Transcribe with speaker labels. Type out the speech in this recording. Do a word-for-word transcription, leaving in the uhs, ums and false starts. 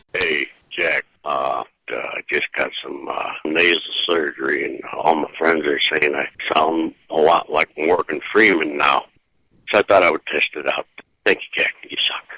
Speaker 1: Hey, Jack, uh, uh, I just got some uh, nasal surgery, and all my friends are saying I sound a lot like Morgan Freeman now. So I thought I would test it out. Thank you, Jack. You suck.